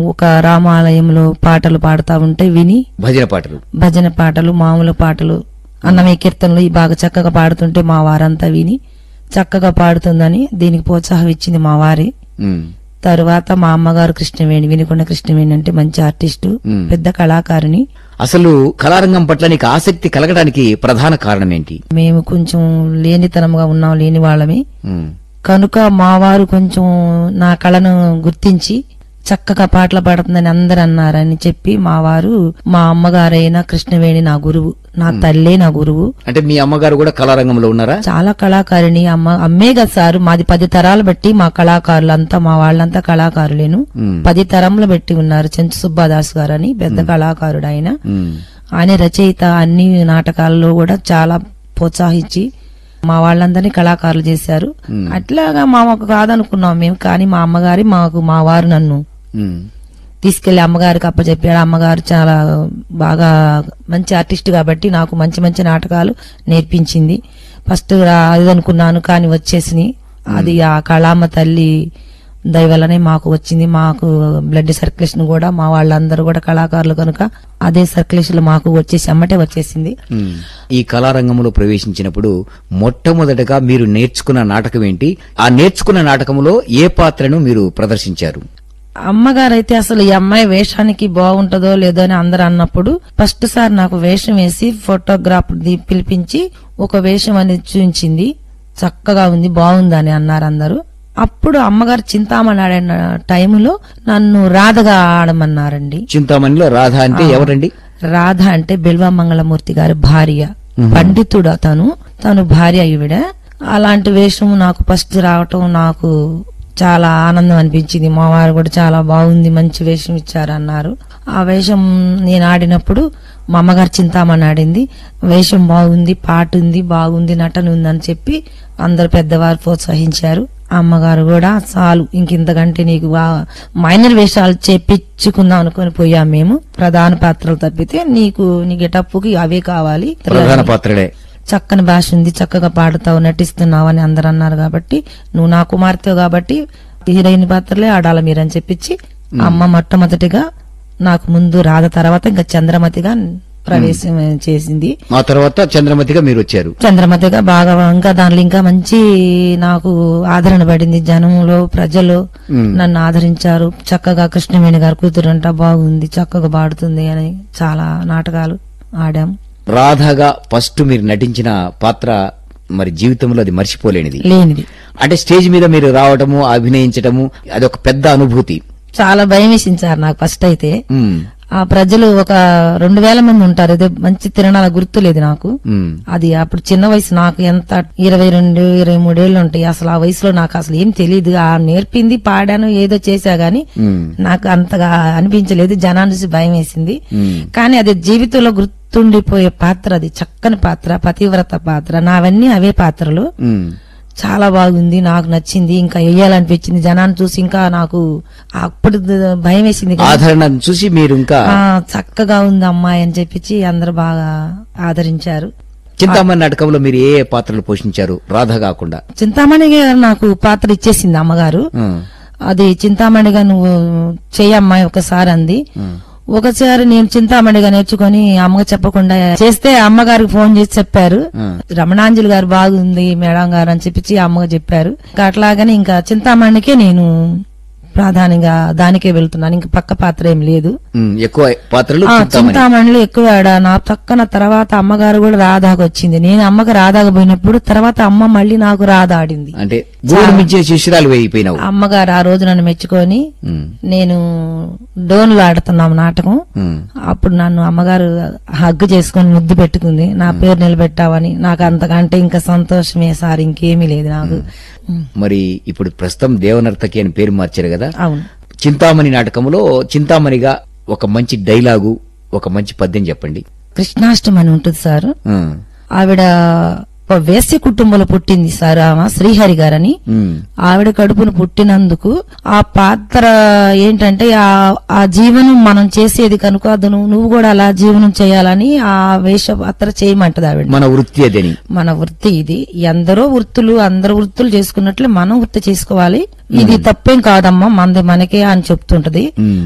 ఒక రామాలయంలో పాటలు పాడుతా ఉంటే విని భజన పాటలు మామూలు పాటలు అన్నమయ్య కీర్తనలు బాగా చక్కగా పాడుతుంటే మా వారంతా విని చక్కగా పాడుతుందని దీనికి ప్రోత్సాహం ఇచ్చింది మా వారి. తరువాత మా అమ్మగారు కృష్ణవేణి, వినుకొండ కృష్ణవేణి అంటే మంచి ఆర్టిస్టు, పెద్ద కళాకారిణి. అసలు కళారంగం పట్ల నీకు ఆసక్తి కలగడానికి ప్రధాన కారణం ఏంటి? మేము కొంచెం లేనితనంగా ఉన్నాం, లేని వాళ్ళమే కనుక మా వారు కొంచెం నా కళను గుర్తించి చక్కగా పాటలు పాడుతుందని అందరు అన్నారని చెప్పి మా వారు, మా అమ్మగారైన కృష్ణవేణి నా గురువు, నా తల్లే నా గురువు. అంటే మీ అమ్మగారు కూడా కళారంగంలో ఉన్నారా? చాలా కళాకారిణి. అమ్మే కదా సారు, మాది 10 తరాలు బట్టి మా కళాకారులంతా, మా వాళ్ళంతా కళాకారులేను. 10 తరంలో పెట్టి ఉన్నారు. చెంచు సుబ్బాదాస్ గారు అని పెద్ద కళాకారుడు ఆయన. ఆయన రచయిత, అన్ని నాటకాలలో కూడా చాలా ప్రోత్సహించి మా వాళ్ళందరినీ కళాకారులు చేశారు. అట్లాగా మాకు కాదనుకున్నాం మేము, కానీ మా అమ్మగారి మా వారు నన్ను తీసుకెళ్లి అమ్మగారికి అప్పచెప్పాడు. అమ్మగారు చాలా బాగా మంచి ఆర్టిస్ట్ కాబట్టి నాకు మంచి మంచి నాటకాలు నేర్పించింది. ఫస్ట్ అది అనుకున్నాను కానీ వచ్చేసినాయి. అది ఆ కళామ్మ తల్లి దయవల్లనే మాకు వచ్చింది. మాకు బ్లడ్ సర్క్యులేషన్ కూడా మా వాళ్ళందరూ కూడా కళాకారులు కనుక అదే సర్క్యులేషన్ మాకు అమ్మటే వచ్చేసింది. ఈ కళారంగంలో ప్రవేశించినప్పుడు మొట్టమొదటగా మీరు నేర్చుకున్న నాటకం ఏంటి? ఆ నేర్చుకున్న నాటకంలో ఏ పాత్రను మీరు ప్రదర్శించారు? అమ్మగారైతే అసలు ఈ అమ్మాయి వేషానికి బాగుంటదో లేదో అని అందరు అన్నప్పుడు ఫస్ట్ సార్ నాకు వేషం వేసి ఫోటోగ్రాఫ్ పిలిపించి ఒక వేషం అనేది చూపించింది. చక్కగా ఉంది, బాగుందని అన్నారు అందరూ. అప్పుడు అమ్మగారు చింతామణి ఆడిన టైంలో నన్ను రాధగా ఆడమన్నారండి. చింతామణిలో రాధ అంటే ఎవరండి? రాధ అంటే బిల్వమంగళమూర్తి గారి భార్య, పండితుడు తను భార్య ఈవిడ. అలాంటి వేషం నాకు ఫస్ట్ రావటం నాకు చాలా ఆనందం అనిపించింది. మా వారు కూడా చాలా బాగుంది, మంచి వేషం ఇచ్చారన్నారు. ఆ వేషం నేను ఆడినప్పుడు మా అమ్మగారు చింతామణి ఆడింది. వేషం బాగుంది, పాట ఉంది, బాగుంది, నటన ఉందని చెప్పి అందరు పెద్దవారు ప్రోత్సహించారు. అమ్మగారు కూడా చాలు ఇంకింతకంటే నీకు మైనర్ వేషాలు చేపించుకుందాం అనుకుని పోయాం మేము. ప్రధాన పాత్రలు తప్పితే నీ గెటప్పుకి అవే కావాలి, ప్రధాన పాత్రలే. చక్కని భాష ఉంది, చక్కగా పాడుతావు, నటిస్తున్నావు అని అందరు అన్నారు. కాబట్టి నువ్వు నా కుమార్తె కాబట్టి హీరోయిన్ పాత్రలే ఆడాలి మీరని చెప్పించి అమ్మ మొట్టమొదటిగా నాకు ముందు రాధ, తర్వాత ఇంకా చంద్రమతిగా ప్రవేశం చేసింది. ఆ తర్వాత చంద్రమతిగా మీరు వచ్చారు. చంద్రమతిగా బాగా ఇంకా దానిలో ఇంకా మంచి నాకు ఆదరణ పడింది. జనంలో ప్రజలు నన్ను ఆదరించారు. చక్కగా కృష్ణవేణి గారు కూతురంట బాగుంది, చక్కగా పాడుతుంది అని చాలా నాటకాలు ఆడాం. రాధగా ఫస్ట్ మీరు నటించిన పాత్ర మరి జీవితంలో అది మర్చిపోలేనిది, లేనిది. అంటే స్టేజ్ మీద మీరు రావటము, అభినయించటము అది ఒక పెద్ద అనుభూతి. చాలా భయం వేసించారు నాకు ఫస్ట్ అయితే. ఆ ప్రజలు ఒక 2000 మంది ఉంటారు. అదే మంచి తిరణాల గుర్తు లేదు నాకు. అది అప్పుడు చిన్న వయసు, నాకు ఎంత 22, 23 ఏళ్ళు ఉంటాయి. అసలు ఆ వయసులో నాకు అసలు ఏం తెలియదు. ఆ నేర్పింది పాడాను, ఏదో చేశా గాని నాకు అంతగా అనిపించలేదు. జనాన్ని చూసి భయం వేసింది. కానీ అది జీవితంలో గుర్తుండిపోయే పాత్ర. అది చక్కని పాత్ర, పతివ్రత పాత్ర. నావన్నీ అవే పాత్రలు. చాలా బాగుంది, నాకు నచ్చింది, ఇంకా వెయ్యాలనిపించింది. జనాన్ని చూసి ఇంకా నాకు అప్పుడు భయం వేసింది. ఆదరణ చూసి మీరు ఇంకా చక్కగా ఉంది అమ్మాయి అని చెప్పించి అందరు బాగా ఆదరించారు. చింతామణి నాటకంలో మీరు ఏ పాత్రలు పోషించారు రాధ కాకుండా? చింతామణి గారు నాకు పాత్ర ఇచ్చేసింది అమ్మగారు. అది చింతామణిగా నువ్వు చెయ్యమ్మాయి ఒకసారి అంది. ఒకసారి నేను చింతామణిగా నేర్చుకుని అమ్మగా చెప్పకుండా చేస్తే అమ్మగారికి ఫోన్ చేసి చెప్పారు, రమణాంజలి గారు బాగుంది మేడం గారు అని చెప్పి అమ్మగా చెప్పారు. అట్లాగని ఇంకా చింతామణికే నేను ప్రాధాన్యంగా దానికే వెళ్తున్నాను. ఇంకా పక్క పాత్ర ఏం లేదు. ఎక్కువ పాత్రలు చింతామణిలో ఎక్కువ నా పక్కన తర్వాత అమ్మగారు కూడా రాధాకు వచ్చింది. నేను అమ్మకి రాధాకు పోయినప్పుడు తర్వాత అమ్మ మళ్ళీ నాకు రాధ ఆడింది. అంటే శిష్యురాలు అయిపోయినావు. అమ్మగారు ఆ రోజు నన్ను మెచ్చుకొని నేను డోన్లు ఆడుతున్నాం నాటకం. అప్పుడు నన్ను అమ్మగారు హగ్గు చేసుకుని ముద్దు పెట్టుకుంది. నా పేరు నిలబెట్టావని. నాకు అంతకంటే ఇంకా సంతోషమే సార్, ఇంకేమీ లేదు నాకు. మరి ఇప్పుడు ప్రస్తుతం దేవనర్తకి అని పేరు మార్చారు కదా? అవును. చింతామణి నాటకంలో చింతామణిగా ఒక మంచి డైలాగు, ఒక మంచి పద్యం చెప్పండి. కృష్ణాష్టమి అని ఉంటుంది సార్. ఆవిడ వేశ్య కుటుంబంలో పుట్టింది సార్. ఆమె శ్రీహరి గారని. ఆవిడ కడుపును పుట్టినందుకు ఆ పాత్ర ఏంటంటే ఆ జీవనం మనం చేసేది కనుక నువ్వు కూడా అలా జీవనం చేయాలని ఆ వేష పాత్ర చేయమంటది ఆవిడ. మన వృత్తి అదని. మన వృత్తి ఇది. అందరూ అందరు వృత్తులు చేసుకున్నట్లే మనం వృత్తి చేసుకోవాలి. ఇది తప్పేం కాదమ్మా, మనదే మనకే అని చెప్తుంటది.